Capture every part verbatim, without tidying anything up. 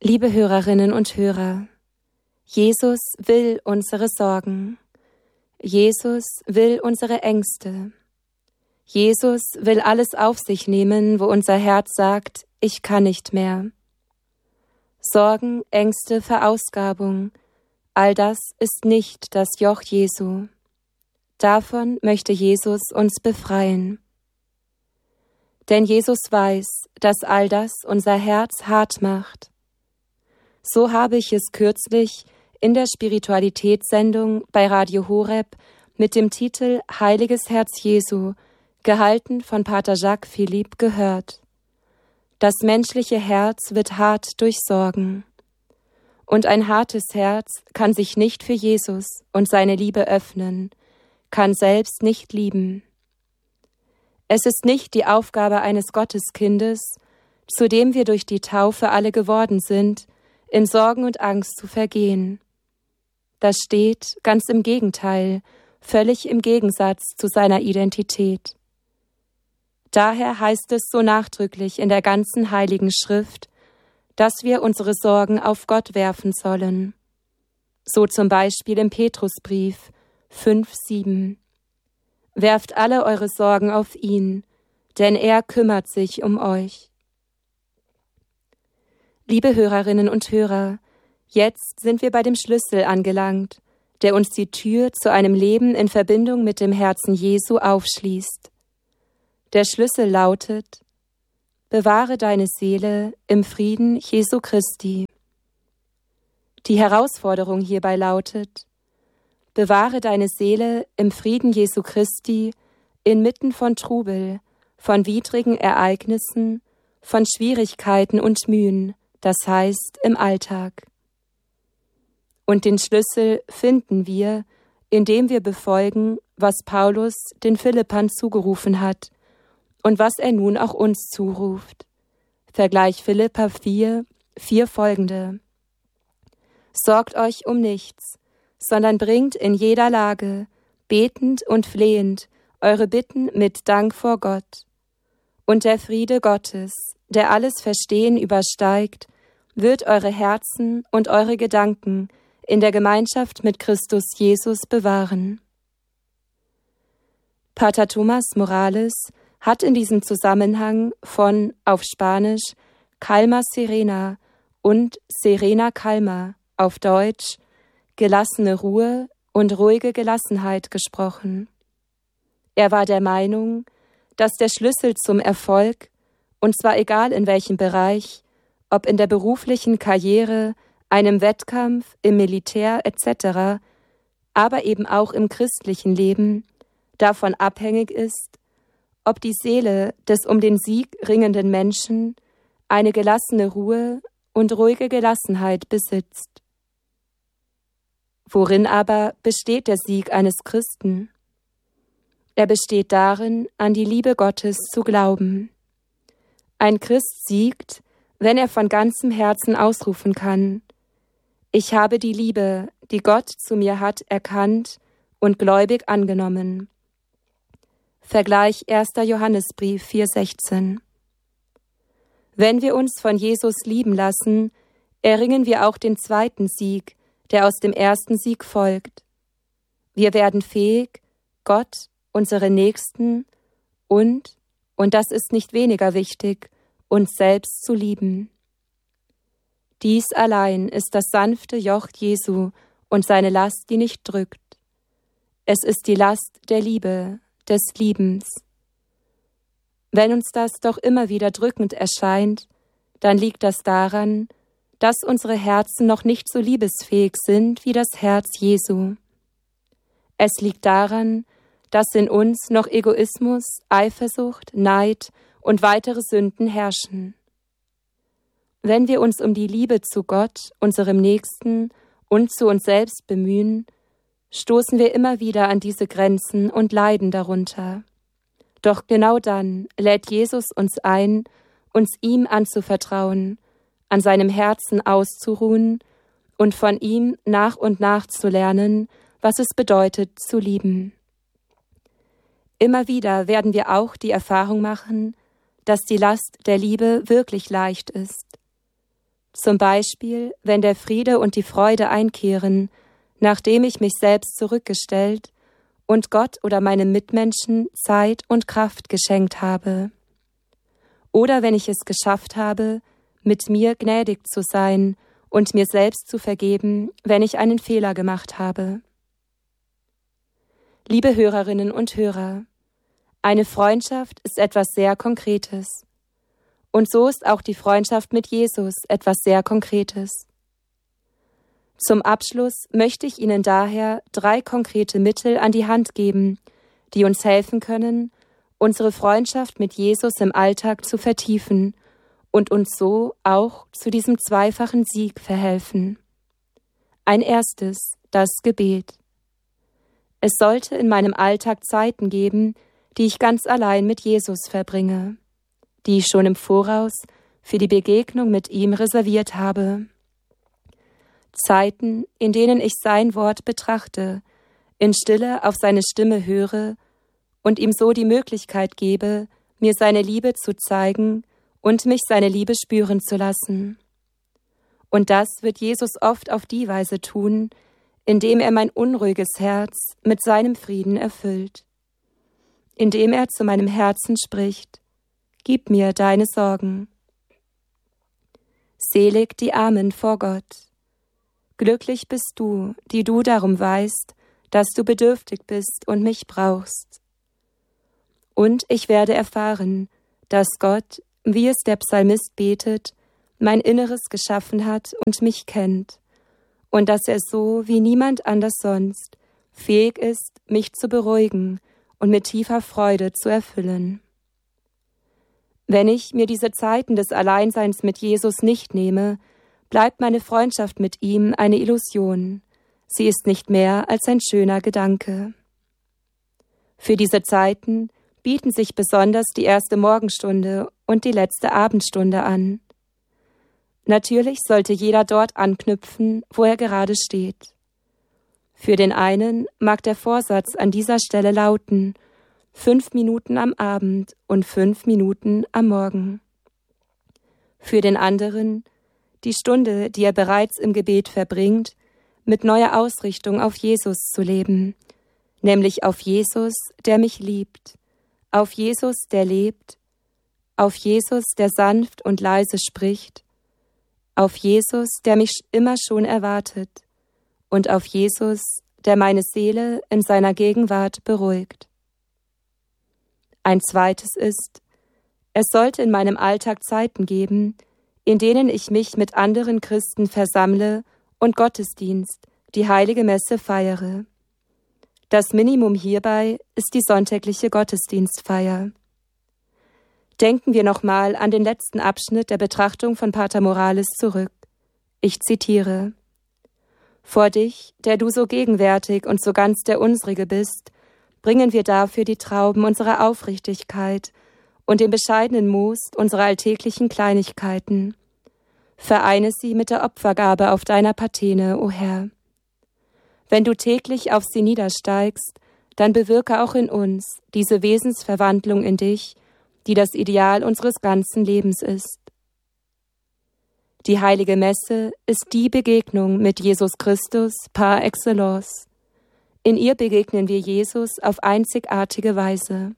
Liebe Hörerinnen und Hörer, Jesus will unsere Sorgen. Jesus will unsere Ängste. Jesus will alles auf sich nehmen, wo unser Herz sagt, ich kann nicht mehr. Sorgen, Ängste, Verausgabung, all das ist nicht das Joch Jesu. Davon möchte Jesus uns befreien. Denn Jesus weiß, dass all das unser Herz hart macht. So habe ich es kürzlich in der Spiritualitätssendung bei Radio Horeb mit dem Titel Heiliges Herz Jesu, gehalten von Pater Jacques Philippe, gehört. Das menschliche Herz wird hart durch Sorgen. Und ein hartes Herz kann sich nicht für Jesus und seine Liebe öffnen, kann selbst nicht lieben. Es ist nicht die Aufgabe eines Gotteskindes, zu dem wir durch die Taufe alle geworden sind, in Sorgen und Angst zu vergehen. Das steht, ganz im Gegenteil, völlig im Gegensatz zu seiner Identität. Daher heißt es so nachdrücklich in der ganzen Heiligen Schrift, dass wir unsere Sorgen auf Gott werfen sollen. So zum Beispiel im Petrusbrief fünf sieben. Werft alle eure Sorgen auf ihn, denn er kümmert sich um euch. Liebe Hörerinnen und Hörer, jetzt sind wir bei dem Schlüssel angelangt, der uns die Tür zu einem Leben in Verbindung mit dem Herzen Jesu aufschließt. Der Schlüssel lautet: Bewahre deine Seele im Frieden Jesu Christi. Die Herausforderung hierbei lautet: Bewahre deine Seele im Frieden Jesu Christi inmitten von Trubel, von widrigen Ereignissen, von Schwierigkeiten und Mühen, das heißt im Alltag. Und den Schlüssel finden wir, indem wir befolgen, was Paulus den Philippern zugerufen hat und was er nun auch uns zuruft. Vergleich Philipper vier, vier folgende. Sorgt euch um nichts, sondern bringt in jeder Lage, betend und flehend, eure Bitten mit Dank vor Gott. Und der Friede Gottes, der alles Verstehen übersteigt, wird eure Herzen und eure Gedanken in der Gemeinschaft mit Christus Jesus bewahren. Pater Thomas Morales hat in diesem Zusammenhang von, auf Spanisch, Calma Serena und Serena Calma, auf Deutsch, gelassene Ruhe und ruhige Gelassenheit gesprochen. Er war der Meinung, dass der Schlüssel zum Erfolg, und zwar egal in welchem Bereich, ob in der beruflichen Karriere, einem Wettkampf, im Militär et cetera, aber eben auch im christlichen Leben, davon abhängig ist, ob die Seele des um den Sieg ringenden Menschen eine gelassene Ruhe und ruhige Gelassenheit besitzt. Worin aber besteht der Sieg eines Christen? Er besteht darin, an die Liebe Gottes zu glauben. Ein Christ siegt, wenn er von ganzem Herzen ausrufen kann: Ich habe die Liebe, die Gott zu mir hat, erkannt und gläubig angenommen. Vergleich erster Johannesbrief vier sechzehn. Wenn wir uns von Jesus lieben lassen, erringen wir auch den zweiten Sieg, der aus dem ersten Sieg folgt. Wir werden fähig, Gott, unsere Nächsten und, und das ist nicht weniger wichtig, uns selbst zu lieben. Dies allein ist das sanfte Joch Jesu und seine Last, die nicht drückt. Es ist die Last der Liebe, des Liebens. Wenn uns das doch immer wieder drückend erscheint, dann liegt das daran, dass unsere Herzen noch nicht so liebesfähig sind wie das Herz Jesu. Es liegt daran, dass in uns noch Egoismus, Eifersucht, Neid und weitere Sünden herrschen. Wenn wir uns um die Liebe zu Gott, unserem Nächsten und zu uns selbst bemühen, stoßen wir immer wieder an diese Grenzen und leiden darunter. Doch genau dann lädt Jesus uns ein, uns ihm anzuvertrauen, an seinem Herzen auszuruhen und von ihm nach und nach zu lernen, was es bedeutet, zu lieben. Immer wieder werden wir auch die Erfahrung machen, dass die Last der Liebe wirklich leicht ist. Zum Beispiel, wenn der Friede und die Freude einkehren, nachdem ich mich selbst zurückgestellt und Gott oder meinem Mitmenschen Zeit und Kraft geschenkt habe. Oder wenn ich es geschafft habe, mit mir gnädig zu sein und mir selbst zu vergeben, wenn ich einen Fehler gemacht habe. Liebe Hörerinnen und Hörer, eine Freundschaft ist etwas sehr Konkretes. Und so ist auch die Freundschaft mit Jesus etwas sehr Konkretes. Zum Abschluss möchte ich Ihnen daher drei konkrete Mittel an die Hand geben, die uns helfen können, unsere Freundschaft mit Jesus im Alltag zu vertiefen und uns so auch zu diesem zweifachen Sieg verhelfen. Ein erstes, das Gebet. Es sollte in meinem Alltag Zeiten geben, die ich ganz allein mit Jesus verbringe, die ich schon im Voraus für die Begegnung mit ihm reserviert habe. Zeiten, in denen ich sein Wort betrachte, in Stille auf seine Stimme höre und ihm so die Möglichkeit gebe, mir seine Liebe zu zeigen und mich seine Liebe spüren zu lassen. Und das wird Jesus oft auf die Weise tun, indem er mein unruhiges Herz mit seinem Frieden erfüllt, indem er zu meinem Herzen spricht: Gib mir deine Sorgen. Selig die Armen vor Gott. Glücklich bist du, die du darum weißt, dass du bedürftig bist und mich brauchst. Und ich werde erfahren, dass Gott, wie es der Psalmist betet, mein Inneres geschaffen hat und mich kennt, und dass er so wie niemand anders sonst fähig ist, mich zu beruhigen und mit tiefer Freude zu erfüllen. Wenn ich mir diese Zeiten des Alleinseins mit Jesus nicht nehme, bleibt meine Freundschaft mit ihm eine Illusion. Sie ist nicht mehr als ein schöner Gedanke. Für diese Zeiten bieten sich besonders die erste Morgenstunde und die letzte Abendstunde an. Natürlich sollte jeder dort anknüpfen, wo er gerade steht. Für den einen mag der Vorsatz an dieser Stelle lauten: fünf Minuten am Abend und fünf Minuten am Morgen. Für den anderen die Stunde, die er bereits im Gebet verbringt, mit neuer Ausrichtung auf Jesus zu leben, nämlich auf Jesus, der mich liebt, auf Jesus, der lebt, auf Jesus, der sanft und leise spricht, auf Jesus, der mich immer schon erwartet, und auf Jesus, der meine Seele in seiner Gegenwart beruhigt. Ein zweites ist: Es sollte in meinem Alltag Zeiten geben, in denen ich mich mit anderen Christen versammle und Gottesdienst, die heilige Messe feiere. Das Minimum hierbei ist die sonntägliche Gottesdienstfeier. Denken wir nochmal an den letzten Abschnitt der Betrachtung von Pater Morales zurück. Ich zitiere: Vor dich, der du so gegenwärtig und so ganz der Unsrige bist, bringen wir dafür die Trauben unserer Aufrichtigkeit und den bescheidenen Most unserer alltäglichen Kleinigkeiten. Vereine sie mit der Opfergabe auf deiner Patene, o Herr. Wenn du täglich auf sie niedersteigst, dann bewirke auch in uns diese Wesensverwandlung in dich, die das Ideal unseres ganzen Lebens ist. Die heilige Messe ist die Begegnung mit Jesus Christus par excellence. In ihr begegnen wir Jesus auf einzigartige Weise.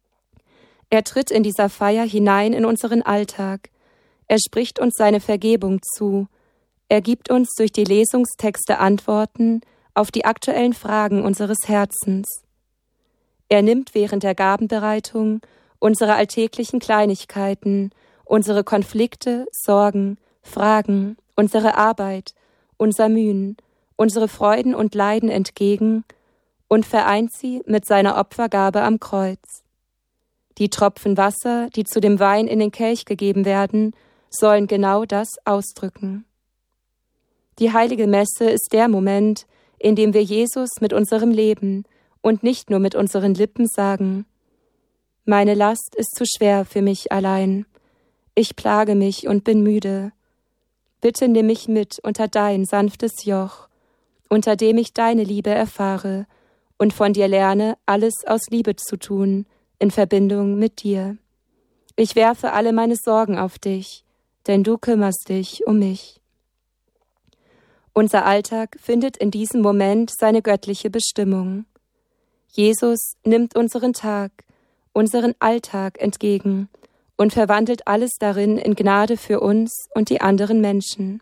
Er tritt in dieser Feier hinein in unseren Alltag. Er spricht uns seine Vergebung zu. Er gibt uns durch die Lesungstexte Antworten auf die aktuellen Fragen unseres Herzens. Er nimmt während der Gabenbereitung unsere alltäglichen Kleinigkeiten, unsere Konflikte, Sorgen, Fragen, unsere Arbeit, unser Mühen, unsere Freuden und Leiden entgegen und vereint sie mit seiner Opfergabe am Kreuz. Die Tropfen Wasser, die zu dem Wein in den Kelch gegeben werden, sollen genau das ausdrücken. Die heilige Messe ist der Moment, in dem wir Jesus mit unserem Leben und nicht nur mit unseren Lippen sagen: Meine Last ist zu schwer für mich allein. Ich plage mich und bin müde. Bitte nimm mich mit unter dein sanftes Joch, unter dem ich deine Liebe erfahre und von dir lerne, alles aus Liebe zu tun, in Verbindung mit dir. Ich werfe alle meine Sorgen auf dich. denn du kümmerst dich um mich. Unser Alltag findet in diesem Moment seine göttliche Bestimmung. Jesus nimmt unseren Tag, unseren Alltag entgegen und verwandelt alles darin in Gnade für uns und die anderen Menschen.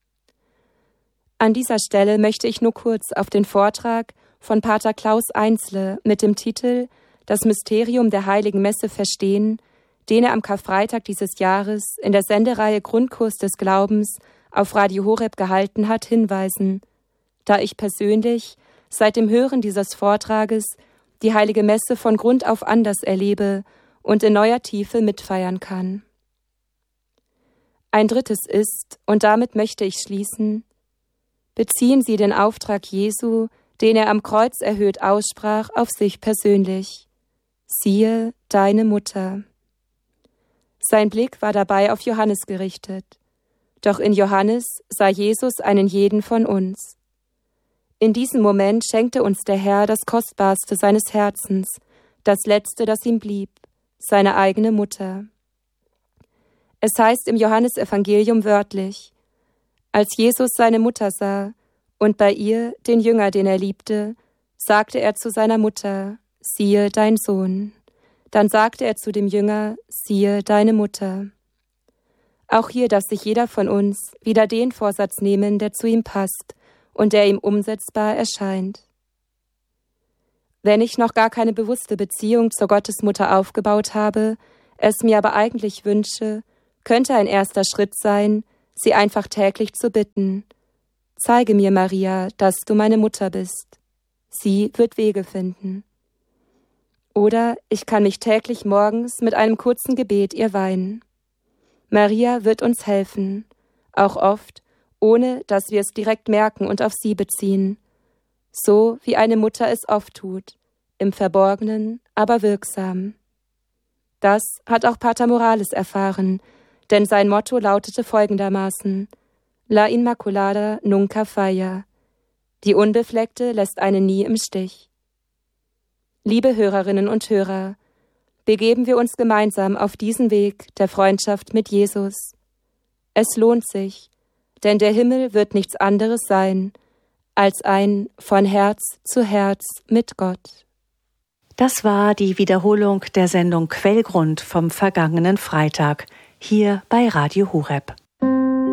An dieser Stelle möchte ich nur kurz auf den Vortrag von Pater Klaus Einsle mit dem Titel »Das Mysterium der Heiligen Messe verstehen«, den er am Karfreitag dieses Jahres in der Sendereihe Grundkurs des Glaubens auf Radio Horeb gehalten hat, hinweisen, da ich persönlich seit dem Hören dieses Vortrages die Heilige Messe von Grund auf anders erlebe und in neuer Tiefe mitfeiern kann. Ein drittes ist, und damit möchte ich schließen, beziehen Sie den Auftrag Jesu, den er am Kreuz erhöht aussprach, auf sich persönlich. Siehe deine Mutter. Sein Blick war dabei auf Johannes gerichtet. Doch in Johannes sah Jesus einen jeden von uns. In diesem Moment schenkte uns der Herr das Kostbarste seines Herzens, das Letzte, das ihm blieb, seine eigene Mutter. Es heißt im Johannesevangelium wörtlich: Als Jesus seine Mutter sah und bei ihr den Jünger, den er liebte, sagte er zu seiner Mutter: Siehe dein Sohn. Dann sagte er zu dem Jünger: Siehe deine Mutter. Auch hier darf sich jeder von uns wieder den Vorsatz nehmen, der zu ihm passt und der ihm umsetzbar erscheint. Wenn ich noch gar keine bewusste Beziehung zur Gottesmutter aufgebaut habe, es mir aber eigentlich wünsche, könnte ein erster Schritt sein, sie einfach täglich zu bitten: Zeige mir, Maria, dass du meine Mutter bist. Sie wird Wege finden. Oder ich kann mich täglich morgens mit einem kurzen Gebet ihr weihen. Maria wird uns helfen, auch oft, ohne dass wir es direkt merken und auf sie beziehen, so wie eine Mutter es oft tut, im Verborgenen, aber wirksam. Das hat auch Pater Morales erfahren, denn sein Motto lautete folgendermaßen: La Inmaculada nunca falla. Die Unbefleckte lässt einen nie im Stich. Liebe Hörerinnen und Hörer, begeben wir uns gemeinsam auf diesen Weg der Freundschaft mit Jesus. Es lohnt sich, denn der Himmel wird nichts anderes sein als ein von Herz zu Herz mit Gott. Das war die Wiederholung der Sendung Quellgrund vom vergangenen Freitag, hier bei Radio Horeb.